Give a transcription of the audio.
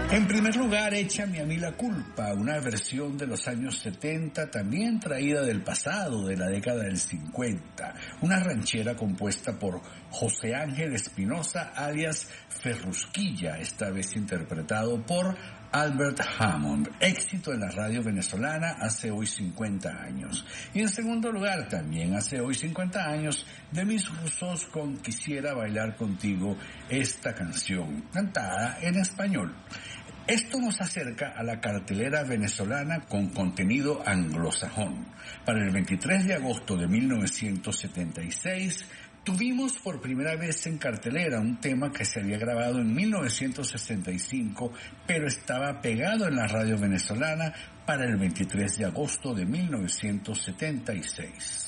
En primer lugar, Échame a mí la culpa, una versión de los años 70, también traída del pasado, de la década del 50. Una ranchera compuesta por José Ángel Espinosa, alias Ferrusquilla, esta vez interpretado por Albert Hammond, éxito en la radio venezolana hace hoy 50 años. Y en segundo lugar, también hace hoy 50 años, Demis Roussos con Quisiera bailar contigo, esta canción, cantada en español. Esto nos acerca a la cartelera venezolana con contenido anglosajón. Para el 23 de agosto de 1976, tuvimos por primera vez en cartelera un tema que se había grabado en 1965, pero estaba pegado en la radio venezolana para el 23 de agosto de 1976.